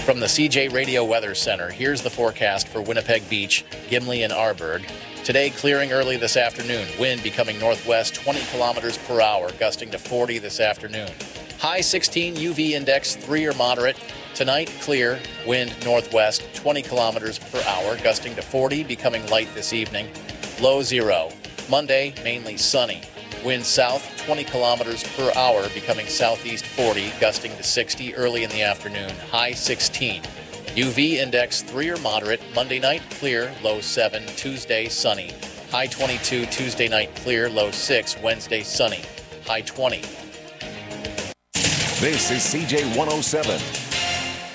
From the CJ Radio Weather Center, here's the forecast for Winnipeg Beach, Gimli, and Arborg. Today, clearing early this afternoon. Wind becoming northwest 20 kilometers per hour, gusting to 40 this afternoon. High 16, UV index 3 or moderate. Tonight, clear, wind northwest 20 kilometers per hour, gusting to 40, becoming light this evening. Low 0. Monday, mainly sunny. Wind south 20 kilometers per hour, becoming southeast 40, gusting to 60 early in the afternoon. High 16. UV index 3 or moderate. Monday night, clear, low 7. Tuesday, sunny. High 22. Tuesday night, clear, low 6. Wednesday, sunny. High 20. This is CJ 107.